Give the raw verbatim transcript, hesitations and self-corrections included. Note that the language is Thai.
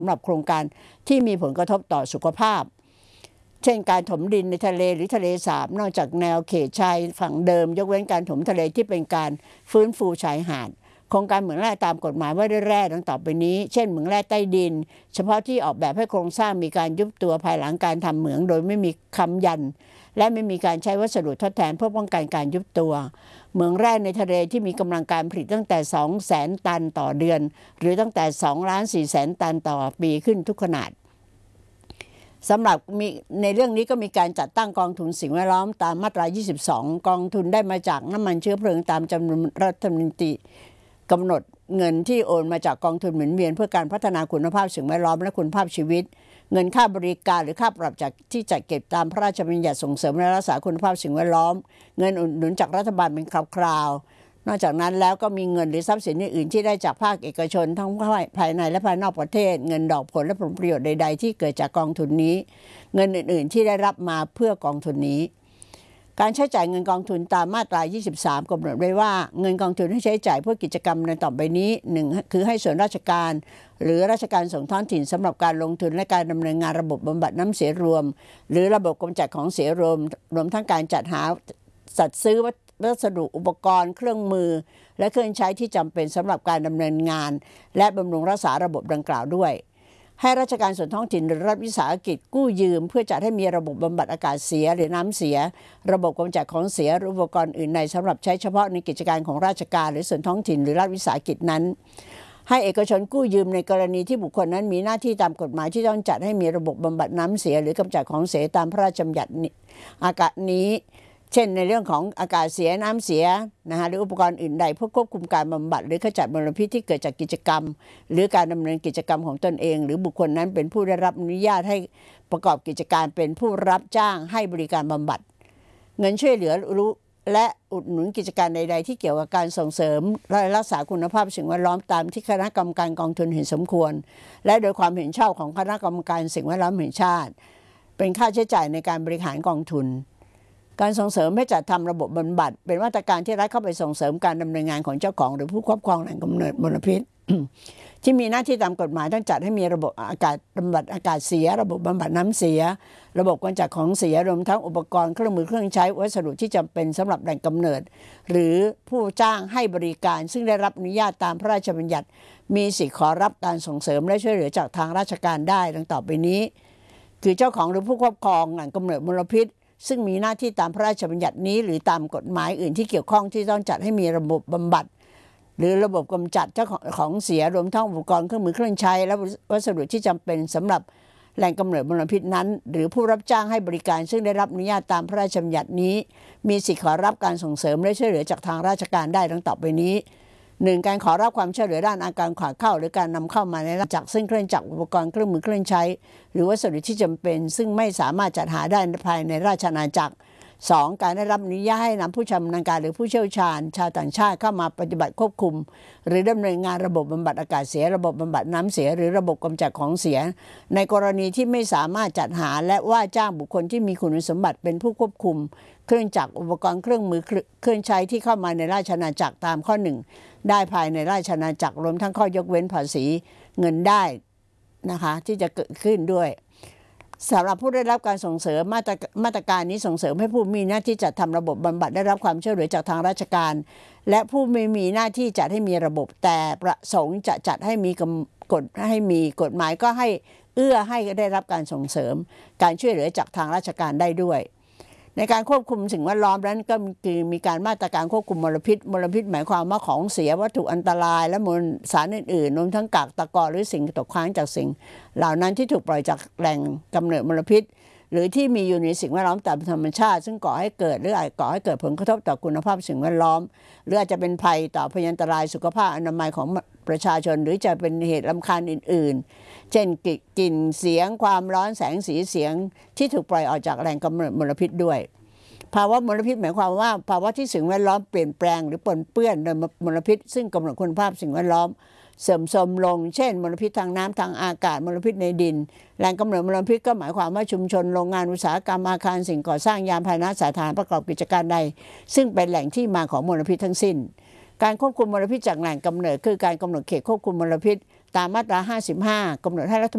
ำหรับโครงการที่มีผลกระทบต่อสุขภาพเช่นการถมดินในทะเลหรือทะเลสาบนอกจากแนวเขตชายฝั่งเดิมยกเว้นการถมทะเลที่เป็นการฟื้นฟูชายหาดโครงการเหมืองแร่ตามกฎหมายว่าด้วยแร่ดังต่อไปนี้เช่นเหมืองแร่ใต้ดินเฉพาะที่ออกแบบให้โครงสร้างมีการยุบตัวภายหลังการทำเหมืองโดยไม่มีค้ำยันและไม่มีการใช้วัสดุทดแทนเพื่อป้องกันการยุบตัวเหมืองแร่ในทะเลที่มีกำลังการผลิตตั้งแต่ สองแสน ตันต่อเดือนหรือตั้งแต่ สองล้านสี่แสน ตันต่อปีขึ้นทุกขนาดสำหรับมีในเรื่องนี้ก็มีการจัดตั้งกองทุนสิ่งแวดล้อมตามมาตรายี่สิบสองกองทุนได้มาจากน้ำมันเชื้อเพลิงตามจำนวนรัฐมนตรีกำหนดเงินที่โอนมาจากกองทุนหมุนเวียนเพื่อการพัฒนาคุณภาพสิ่งแวดล้อมและคุณภาพชีวิตเงินค่าบริการหรือค่าปรับจากที่จัดเก็บตามพระราชบัญญัติส่งเสริมและรักษาคุณภาพสิ่งแวดล้อมเงินอุดหนุนจากรัฐบาลเป็นคราวๆนอกจากนั้นแล้วก็มีเงินหรือทรัพย์สินอื่นๆที่ได้จากภาคเอกชนทั้งภายในและภายนอกประเทศเงินดอกผลและผลประโยชน์ใดๆที่เกิดจากกองทุนนี้เงินอื่นๆที่ได้รับมาเพื่อกองทุนนี้การใช้จ่ายเงินกองทุนตามมาตรายี่สิบสามกำหนดไว้ว่าเงินกองทุนให้ใช้จ่ายเพื่อกิจกรรมในต่อไปนี้หนึ่งคือให้ส่วนราชการหรือราชการส่งท้องถิ่นสำหรับการลงทุนและการดำเนินงานระบบบำบัดน้ำเสียรวมหรือระบบกำจัดของเสียรวมรวมทั้งการจัดหาจัดซื้อวัสดุอุปกรณ์เครื่องมือและเครื่องใช้ที่จำเป็นสำหรับการดำเนินงานและบำรุงรักษาระบบดังกล่าวด้วยให้ราชการส่วนท้องถิ่นหรือรัฐวิสาหกิจกู้ยืมเพื่อจัดให้มีระบบบำบัดอากาศเสียหรือน้ำเสียระบบกำจัดของเสียหรืออุปกรณ์อื่นใดสำหรับใช้เฉพาะในกิจการของราชการหรือส่วนท้องถิ่นหรือรัฐวิสาหกิจนั้นให้เอกชนกู้ยืมในกรณีที่บุคคลนั้นมีหน้าที่ตามกฎหมายที่ต้องจัดให้มีระบบบำบัดน้ำเสียหรือกำจัดของเสียตามพระราชบัญญัติอากาศนี้เช่นในเรื่องของอากาศเสียน้ำเสียนะคะหรืออุปกรณ์อื่นใดเพื่อควบคุมการบำบัดหรือขจัดมลพิษที่เกิดจากกิจกรรมหรือการดำเนินกิจกรรมของตนเองหรือบุคคลนั้นเป็นผู้ได้รับอนุญาตให้ประกอบกิจการเป็นผู้รับจ้างให้บริการบำบัดเงินช่วยเหลือและอุดหนุนกิจการใดๆที่เกี่ยวกับการส่งเสริมและรักษาคุณภาพสิ่งแวดล้อมตามที่คณะกรรมการกองทุนเห็นสมควรและโดยความเห็นชอบของคณะกรรมการสิ่งแวดล้อมแห่งชาติเป็นค่าใช้จ่ายในการบริหารกองทุนการส่งเสริมให้จัดทำระบบบำบัดเป็นมาตรการที่รัฐเข้าไปส่งเสริมการดำเนินงานของเจ้าของหรือผู้ครอบครองแหล่งกำเนิดมลพิษ ที่มีหน้าที่ตามกฎหมายต้องจัดให้มีระบบอากาศบำบัดอากาศเสียระบบบำบัดน้ำเสียระบบกำจัดของเสียรวมทั้งอุปกรณ์เครื่องมือเครื่องใช้วัสดุที่จำเป็นสำหรับแหล่งกำเนิดหรือผู้จ้างให้บริการซึ่งได้รับอนุญาตตามพระราชบัญญัติมีสิทธิขอรับการส่งเสริมและช่วยเหลือจากทางราชการได้ดังต่อไปนี้คือเจ้าของหรือผู้ครอบครองแหล่งกำเนิดมลพิษซึ่งมีหน้าที่ตามพระราชบัญญัตินี้หรือตามกฎหมายอื่นที่เกี่ยวข้องที่ต้องจัดให้มีระบบบำบัดหรือระบบกำจัดเจ้าของเสียรวมทั้งอุปกรณ์เครื่องมือเครื่องใช้และวัสดุที่จำเป็นสำหรับแหล่งกำเนิดมลพิษนั้นหรือผู้รับจ้างให้บริการซึ่งได้รับอนุญาตตามพระราชบัญญัตินี้มีสิทธิขอรับการส่งเสริมและช่วยเหลือจากทางราชการได้ดังต่อไปนี้หนึ่งการขอรับความช่วยเหลือด้านอาการขาดเข้าหรือการนำเข้ามาในจากซึ่งเครื่องจักรอุปกรณ์เครื่องมือเครื่องใช้หรือวัสดุที่จำเป็นซึ่งไม่สามารถจัดหาได้ภายในราชอาณาจักรสองการได้รับอนุญาตให้นำผู้ชำนาญการหรือผู้เชี่ยวชาญชาวต่างชาติเข้ามาปฏิบัติควบคุมหรือดำเนินงานระบบบำบัดอากาศเสียระบบบำบัดน้ำเสียหรือระบบกำจัดของเสียในกรณีที่ไม่สามารถจัดหาและว่าจ้างบุคคลที่มีคุณสมบัติเป็นผู้ควบคุมเครื่องจักรอุปกรณ์เครื่องมือเครื่องใช้ที่เข้ามาในราชอาณาจักรตามข้อหนึ่งได้ภายในราชอาณาจักรรวมทั้งข้อยกเว้นภาษีเงินได้นะคะที่จะเกิดขึ้นด้วยสำหรับผู้ได้รับการส่งเสริมมาตรมาตรการนี้ส่งเสริมให้ผู้มีหน้าที่จัดทำระบบบำบัดได้รับความช่วยเหลือจากทางราชการและผู้ไม่มีหน้าที่จัดให้มีระบบแต่ประสงค์จะจัดให้มีกฎให้มีกฎหมายก็ให้เอื้อให้ได้รับการส่งเสริมการช่วยเหลือจากทางราชการได้ด้วยในการควบคุมสิ่งแวดล้อมนั้นก็คือมีการมาตรการควบคุมมลพิษมลพิษหมายความว่าของเสียวัตถุอันตรายและมลสารอื่นๆรวมทั้งกากตะกอนหรือสิ่งตกค้างจากสิ่งเหล่านั้นที่ถูกปล่อยจากแหล่งกำเนิดมลพิษหรือที่มีอยู่ในสิ่งแวดล้อมตามธรรมชาติซึ่งก่อให้เกิดหรืออาจก่อให้เกิดผลกระทบต่อคุณภาพสิ่งแวดล้อมหรืออาจจะเป็นภัยต่อพยันตรายสุขภาพอนามัยของประชาชนหรือจะเป็นเหตุรำคาญอื่นๆเช่นกลิ่นเสียงความร้อนแสงสีเสียงที่ถูกปล่อยออกจากแหล่งกำเนิดมลพิษด้วยภาวะมลพิษหมายความว่าภาวะที่สิ่งแวดล้อมเปลี่ยนแปลงหรือปนเปื้อนโดยมลพิษซึ่งกำหนดคุณภาพสิ่งแวดล้อมเสื่อมโทรมลงเช่นมลพิษทางน้ำทางอากาศมลพิษในดินแหล่งกำเนิดมลพิษก็หมายความว่าชุมชนโรงงานอุตสาหกรรมอาคารสิ่งก่อสร้างยานพาหนะสาธารณประกอบกิจการใดซึ่งเป็นแหล่งที่มาของมลพิษทั้งสิ้นการควบคุมมลพิษจากแหล่งกำเนิดคือการกำหนดเขตควบคุมมลพิษตามมาตราห้าสิบห้ากำหนดให้รัฐ